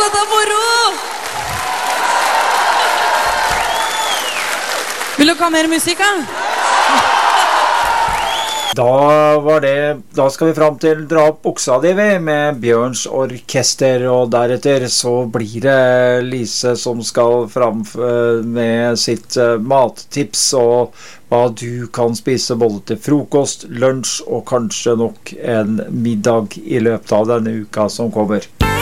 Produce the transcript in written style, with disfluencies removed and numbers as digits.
dette er moro! Vil dere ha mer musikk, da? Da skal vi fram til Dra opp buksa di med Bjørns orkester, og deretter så blir det Lise som skal fram med sitt mattips og hva du kan spise både til frokost, lunsj og kanskje nok en middag i løpet av denne uka som kommer.